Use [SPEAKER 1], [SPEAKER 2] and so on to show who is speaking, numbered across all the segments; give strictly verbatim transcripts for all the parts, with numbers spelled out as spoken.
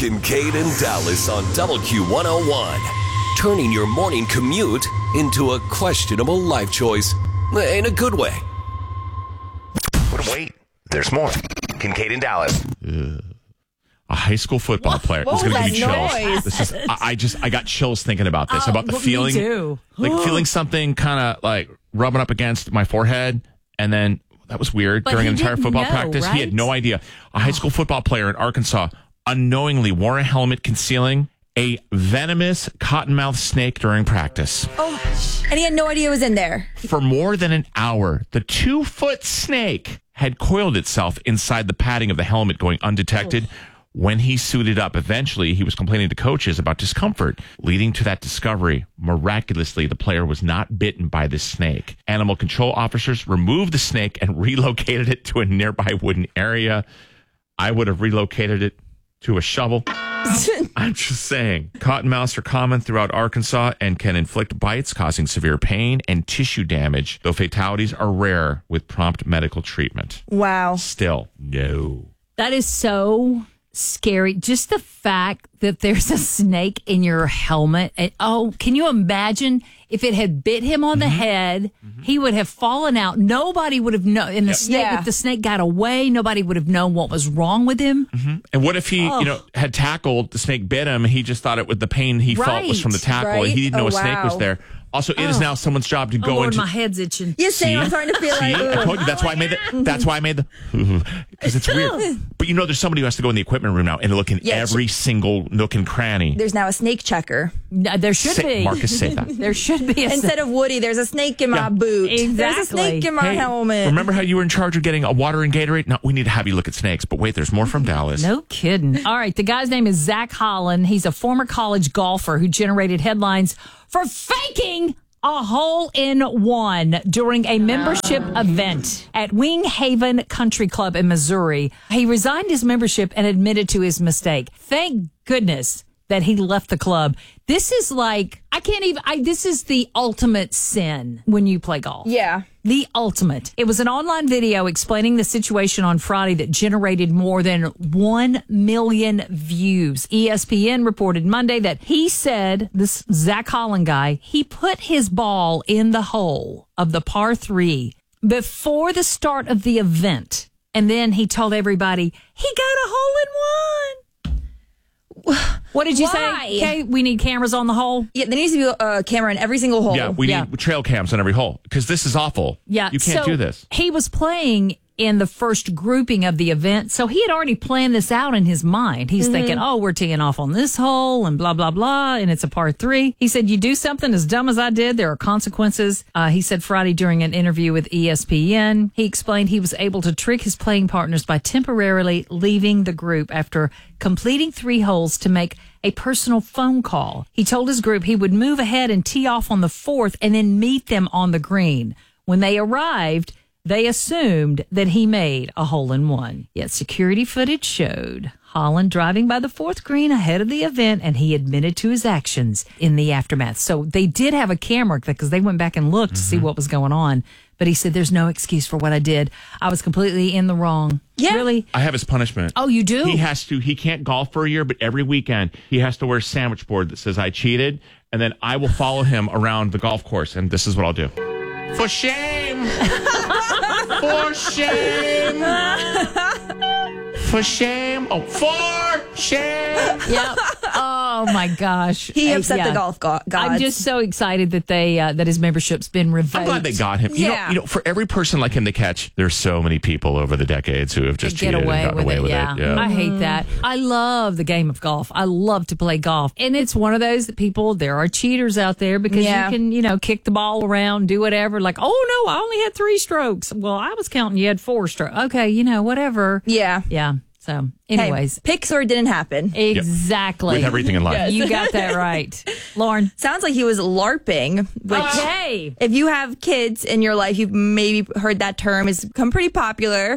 [SPEAKER 1] Kincaid and Dallas on W Q one oh one. Turning your morning commute into a questionable life choice in a good way.
[SPEAKER 2] But wait, there's more. Kincaid and Dallas.
[SPEAKER 3] Ugh. A high school football
[SPEAKER 4] What?
[SPEAKER 3] player.
[SPEAKER 4] What
[SPEAKER 3] This is going to
[SPEAKER 4] was
[SPEAKER 3] give you
[SPEAKER 4] that
[SPEAKER 3] chills.
[SPEAKER 4] noise?
[SPEAKER 3] This is. I, I just. I got chills thinking about this.
[SPEAKER 4] Oh,
[SPEAKER 3] about the
[SPEAKER 4] well, me
[SPEAKER 3] feeling,
[SPEAKER 4] too.
[SPEAKER 3] like feeling something kind of like rubbing up against my forehead, and then that was weird
[SPEAKER 4] But
[SPEAKER 3] during
[SPEAKER 4] he
[SPEAKER 3] an entire
[SPEAKER 4] didn't
[SPEAKER 3] football
[SPEAKER 4] know,
[SPEAKER 3] practice. He had
[SPEAKER 4] right?
[SPEAKER 3] no idea. A high school football player in Arkansas unknowingly wore a helmet concealing a venomous cottonmouth snake during practice.
[SPEAKER 5] Oh, and he had no idea it was in there.
[SPEAKER 3] For more than an hour, the two-foot snake had coiled itself inside the padding of the helmet, going undetected. When he suited up, eventually he was complaining to coaches about discomfort, leading to that discovery. Miraculously, the player was not bitten by the snake. Animal control officers removed the snake and relocated it to a nearby wooden area. I would have relocated it to a shovel. I'm just saying. Cottonmouths are common throughout Arkansas and can inflict bites, causing severe pain and tissue damage, though fatalities are rare with prompt medical treatment.
[SPEAKER 5] Wow.
[SPEAKER 3] Still, no.
[SPEAKER 4] That is so scary. Just the fact that there's a snake in your helmet. And, oh, can you imagine if it had bit him on the
[SPEAKER 3] Mm-hmm.
[SPEAKER 4] head? Mm-hmm. He would have fallen out. Nobody would have known. And the
[SPEAKER 3] Yep.
[SPEAKER 4] snake,
[SPEAKER 5] Yeah.
[SPEAKER 4] if the snake got away, nobody would have known what was wrong with him.
[SPEAKER 3] Mm-hmm. And what if he,
[SPEAKER 4] Oh.
[SPEAKER 3] you know, had tackled, the snake bit him, he just thought it was the pain he felt was from the tackle.
[SPEAKER 5] Right.
[SPEAKER 3] He didn't know
[SPEAKER 5] Oh,
[SPEAKER 3] a snake was
[SPEAKER 5] wow.
[SPEAKER 3] there. Also, it is
[SPEAKER 4] Oh.
[SPEAKER 3] now someone's job to
[SPEAKER 4] Oh,
[SPEAKER 3] go
[SPEAKER 4] Lord,
[SPEAKER 3] into.
[SPEAKER 4] my head's itching.
[SPEAKER 5] You say I'm starting to feel
[SPEAKER 3] See?
[SPEAKER 5] like,
[SPEAKER 3] I told you that's why I made the. That's why I made the. Because it's weird. But you know, there's somebody who has to go in the equipment room now and look in
[SPEAKER 5] Yeah,
[SPEAKER 3] every single nook and cranny.
[SPEAKER 5] there's now a snake checker.
[SPEAKER 4] No, there should
[SPEAKER 3] Say-
[SPEAKER 4] be.
[SPEAKER 3] Marcus, say that.
[SPEAKER 4] There should be. A
[SPEAKER 5] Instead of Woody, there's a snake in my
[SPEAKER 3] Yeah.
[SPEAKER 5] boot. There's a
[SPEAKER 4] Exactly.
[SPEAKER 5] snake in my
[SPEAKER 3] Hey,
[SPEAKER 5] helmet.
[SPEAKER 3] remember how you were in charge of getting a water and Gatorade? No, we need to have you look at snakes. But wait, there's more from Dallas.
[SPEAKER 4] No kidding. All right. The guy's name is Zach Holland. He's a former college golfer who generated headlines for faking a hole in one during a membership event at Wing Haven Country Club in Missouri. He resigned his membership and admitted to his mistake. Thank goodness that he left the club. This is like, I can't even, I, this is the ultimate sin when you play golf.
[SPEAKER 5] Yeah.
[SPEAKER 4] The ultimate. It was an online video explaining the situation on Friday that generated more than one million views. E S P N reported Monday that he said, this Zach Holland guy, he put his ball in the hole of the par three before the start of the event. And then he told everybody, he got a hole in one. What did you
[SPEAKER 5] Why?
[SPEAKER 4] say? Okay, we need cameras on the hole.
[SPEAKER 5] Yeah, there needs to be a camera in every single hole.
[SPEAKER 3] Yeah, we
[SPEAKER 4] Yeah.
[SPEAKER 3] need trail cams on every hole because this is awful.
[SPEAKER 4] Yeah,
[SPEAKER 3] you can't
[SPEAKER 4] so
[SPEAKER 3] do this.
[SPEAKER 4] He was playing in the first grouping of the event, so he had already planned this out in his mind. He's thinking, oh, we're teeing off on this hole and blah, blah, blah, and it's a par three. He said, you do something as dumb as I did, there are consequences. Uh, he said Friday during an interview with E S P N, he explained he was able to trick his playing partners by temporarily leaving the group after completing three holes to make a personal phone call. He told his group he would move ahead and tee off on the fourth and then meet them on the green. When they arrived, they assumed that he made a hole in one. Yet security footage showed Holland driving by the fourth green ahead of the event, and he admitted to his actions in the aftermath. So they did have a camera because they went back and looked to see what was going on. But he said, there's no excuse for what I did. I was completely in the wrong.
[SPEAKER 5] Yeah.
[SPEAKER 4] Really?
[SPEAKER 3] I have his punishment.
[SPEAKER 4] Oh, you do?
[SPEAKER 3] He has to. He can't golf for a year, but every weekend he has to wear a sandwich board that says "I cheated," and then I will follow him around the golf course, and this is what I'll do. For shame! For shame! For shame! Oh, for shame!
[SPEAKER 4] Yep. Oh my gosh.
[SPEAKER 5] He
[SPEAKER 4] Uh,
[SPEAKER 5] upset
[SPEAKER 4] yeah.
[SPEAKER 5] the golf go- gods.
[SPEAKER 4] I'm just so excited that they uh, that his membership's been revoked.
[SPEAKER 3] I'm glad they got him. You,
[SPEAKER 5] Yeah.
[SPEAKER 3] know, you know, for every person like him to catch, there's so many people over the decades who have just
[SPEAKER 4] get
[SPEAKER 3] cheated
[SPEAKER 4] away
[SPEAKER 3] and gotten
[SPEAKER 4] with
[SPEAKER 3] away
[SPEAKER 4] it.
[SPEAKER 3] with
[SPEAKER 4] Yeah.
[SPEAKER 3] it. Yeah.
[SPEAKER 4] I hate that. I love the game of golf. I love to play golf. And it's one of those that people, there are cheaters out there because
[SPEAKER 5] Yeah.
[SPEAKER 4] you can, you know, kick the ball around, do whatever. Like, oh no, I only had three strokes. Well, I was counting you had four strokes. Okay, you know, whatever.
[SPEAKER 5] Yeah.
[SPEAKER 4] Yeah. So,
[SPEAKER 5] Hey,
[SPEAKER 4] anyways.
[SPEAKER 5] pics or it didn't happen.
[SPEAKER 4] Exactly.
[SPEAKER 3] With everything in life.
[SPEAKER 4] You got that right. Lauren.
[SPEAKER 5] Sounds like he was LARPing, which
[SPEAKER 4] Okay.
[SPEAKER 5] if you have kids in your life, you've maybe heard that term has become pretty popular.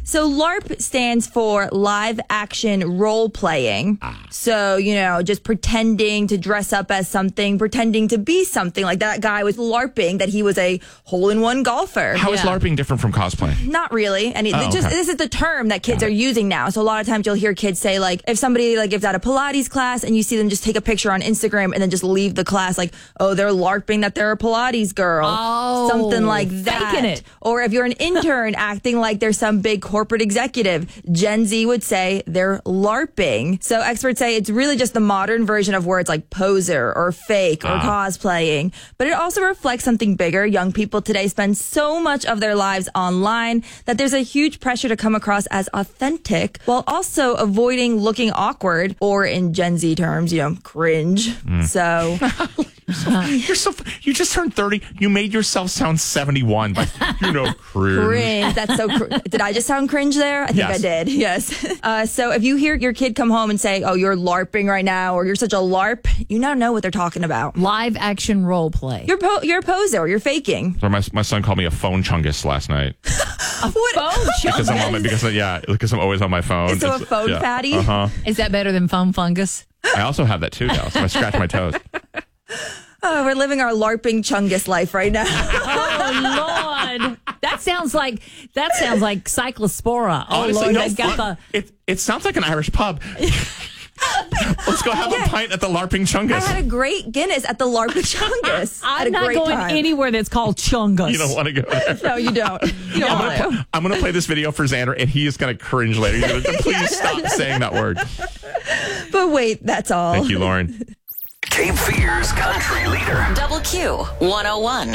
[SPEAKER 5] So LARP stands for live action role playing.
[SPEAKER 3] Ah.
[SPEAKER 5] So, you know, just pretending to dress up as something, pretending to be something. Like that guy was LARPing that he was a hole-in-one golfer.
[SPEAKER 3] How is
[SPEAKER 4] Yeah.
[SPEAKER 3] LARPing different from cosplay?
[SPEAKER 5] Not really. And it,
[SPEAKER 3] Oh,
[SPEAKER 5] just
[SPEAKER 3] okay.
[SPEAKER 5] this is the term that kids are using now. So a lot of times you'll hear kids say, like, if somebody like gives out a Pilates class and you see them just take a picture on Instagram and then just leave the class like, oh, they're LARPing that they're a Pilates girl.
[SPEAKER 4] Oh,
[SPEAKER 5] something like that.
[SPEAKER 4] faking it.
[SPEAKER 5] Or if you're an intern acting like there's some big corporate executive, Gen Z would say they're LARPing. So experts say it's really just the modern version of words like poser or fake or cosplaying. But it also reflects something bigger. Young people today spend so much of their lives online that there's a huge pressure to come across as authentic while also avoiding looking awkward or, in Gen Z terms, you know, cringe. So
[SPEAKER 3] You're so. You just turned thirty. You made yourself sound seventy-one. But you know, cringe.
[SPEAKER 5] cringe. That's so. Cr- did I just sound cringe there? I think
[SPEAKER 3] Yes.
[SPEAKER 5] I did. Yes. Uh, so if you hear your kid come home and say, "Oh, you're LARPing right now," or "You're such a LARP," you now know what they're talking about.
[SPEAKER 4] Live action role play.
[SPEAKER 5] You're po- you're a poser. You're faking.
[SPEAKER 3] So my my son called me a phone chungus last night
[SPEAKER 5] What?
[SPEAKER 4] phone
[SPEAKER 3] because I'm on my, because yeah because I'm always on my phone.
[SPEAKER 5] So a
[SPEAKER 3] It's-
[SPEAKER 5] phone
[SPEAKER 3] yeah.
[SPEAKER 5] fatty?
[SPEAKER 3] Uh-huh.
[SPEAKER 4] Is that better than foam fungus?
[SPEAKER 3] I also have that too now, so I scratch my toes.
[SPEAKER 5] Oh, we're living our LARPing chungus life right now.
[SPEAKER 4] Oh Lord, that sounds like that sounds like cyclospora. Oh
[SPEAKER 3] Honestly,
[SPEAKER 4] Lord,
[SPEAKER 3] no,
[SPEAKER 4] they've got the.
[SPEAKER 3] it it sounds like an Irish pub. Let's go have
[SPEAKER 5] Yeah.
[SPEAKER 3] a pint at the LARPing Chungus.
[SPEAKER 5] I had a great Guinness at the LARPing chungus. Had
[SPEAKER 4] I'm
[SPEAKER 5] a
[SPEAKER 4] not
[SPEAKER 5] great
[SPEAKER 4] going
[SPEAKER 5] time.
[SPEAKER 4] anywhere that's called chungus.
[SPEAKER 3] You don't want to go there.
[SPEAKER 5] No, you don't. You don't
[SPEAKER 3] I'm
[SPEAKER 5] want
[SPEAKER 3] gonna,
[SPEAKER 5] to.
[SPEAKER 3] pl- I'm gonna play this video for Xander, and he is gonna cringe later. He's gonna, please stop saying that word.
[SPEAKER 5] But wait, that's all.
[SPEAKER 3] Thank you, Lauren.
[SPEAKER 1] Cape Fear's country leader.
[SPEAKER 6] Double Q one oh one.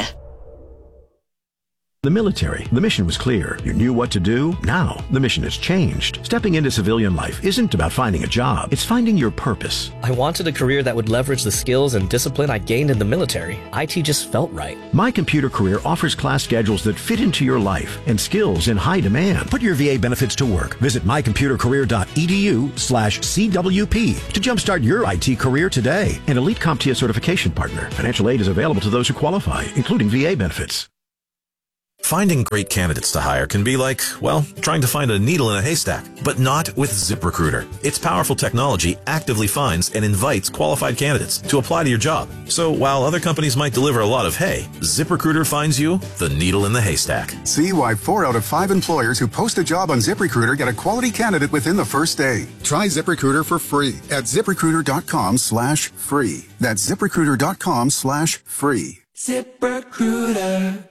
[SPEAKER 7] The military. The mission was clear. You knew what to do. Now, the mission has changed. Stepping into civilian life isn't about finding a job. It's finding your purpose.
[SPEAKER 8] I wanted a career that would leverage the skills and discipline I gained in the military. I T just felt right.
[SPEAKER 7] My Computer Career offers class schedules that fit into your life and skills in high demand. Put your V A benefits to work. Visit mycomputercareer.edu slash CWP to jumpstart your I T career today. An elite CompTIA certification partner. Financial aid is available to those who qualify, including V A benefits.
[SPEAKER 9] Finding great candidates to hire can be like, well, trying to find a needle in a haystack, but not with ZipRecruiter. Its powerful technology actively finds and invites qualified candidates to apply to your job. So while other companies might deliver a lot of hay, ZipRecruiter finds you the needle in the haystack.
[SPEAKER 10] See why four out of five employers who post a job on ZipRecruiter get a quality candidate within the first day. Try ZipRecruiter for free at ZipRecruiter.com slash free. That's ZipRecruiter.com slash free.
[SPEAKER 1] ZipRecruiter.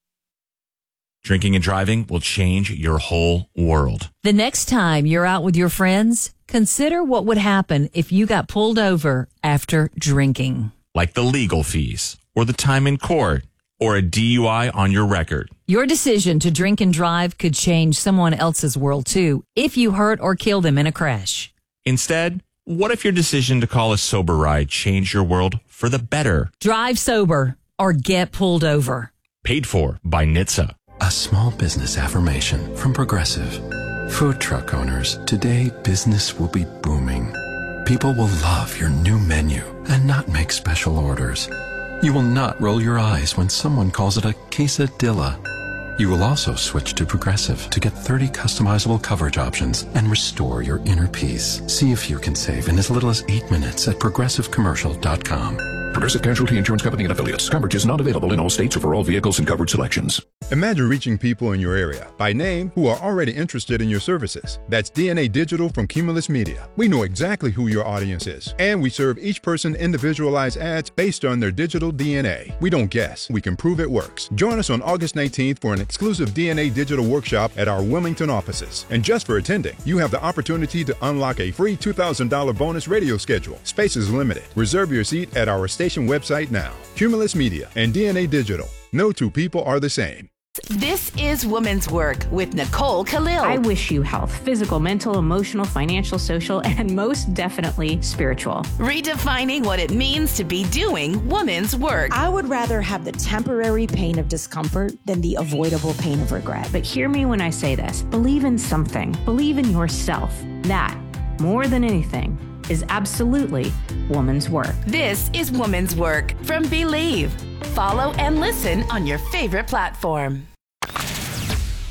[SPEAKER 3] Drinking and driving will change your whole world.
[SPEAKER 4] The next time you're out with your friends, consider what would happen if you got pulled over after drinking.
[SPEAKER 3] Like the legal fees, or the time in court, or a D U I on your record.
[SPEAKER 4] Your decision to drink and drive could change someone else's world too, if you hurt or kill them in a crash.
[SPEAKER 3] Instead, what if your decision to call a sober ride changed your world for the better?
[SPEAKER 4] Drive sober or get pulled over.
[SPEAKER 3] Paid for by N H T S A.
[SPEAKER 11] A small business affirmation from Progressive. Food truck owners, today business will be booming. People will love your new menu and not make special orders. You will not roll your eyes when someone calls it a quesadilla. You will also switch to Progressive to get thirty customizable coverage options and restore your inner peace. See if you can save in as little as eight minutes at progressive commercial dot com.
[SPEAKER 12] Progressive Casualty Insurance Company and Affiliates. Coverage is not available in all states or for all vehicles and covered selections.
[SPEAKER 13] Imagine reaching people in your area by name who are already interested in your services. That's D N A Digital from Cumulus Media. We know exactly who your audience is, and we serve each person individualized ads based on their digital D N A. We don't guess, we can prove it works. Join us on August nineteenth for an exclusive D N A Digital workshop at our Wilmington offices. And just for attending, you have the opportunity to unlock a free two thousand dollars bonus radio schedule. Space is limited. Reserve your seat at our station website now. Cumulus Media and D N A Digital. No two people are the same.
[SPEAKER 6] This is Women's Work with Nicole Khalil.
[SPEAKER 14] I wish you health, physical, mental, emotional, financial, social, and most definitely spiritual.
[SPEAKER 6] Redefining what it means to be doing women's work.
[SPEAKER 15] I would rather have the temporary pain of discomfort than the avoidable pain of regret.
[SPEAKER 14] But hear me when I say this. Believe in something. Believe in yourself. That, more than anything, is absolutely woman's work.
[SPEAKER 6] This is Woman's Work from Believe. Follow and listen on your favorite platform.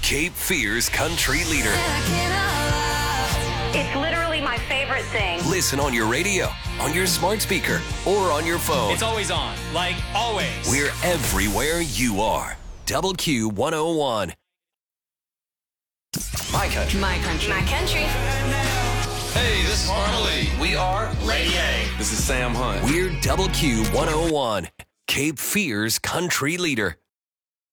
[SPEAKER 1] Cape Fear's country leader.
[SPEAKER 16] It's literally my favorite thing.
[SPEAKER 1] Listen on your radio, on your smart speaker, or on your phone.
[SPEAKER 17] It's always on, like always.
[SPEAKER 1] We're everywhere you are. Double Q one oh one. My country.
[SPEAKER 6] My country. My country.
[SPEAKER 18] Hey, this is Marmalade. We are Lady A. This is Sam Hunt.
[SPEAKER 1] We're Double Q one oh one, Cape Fear's country leader.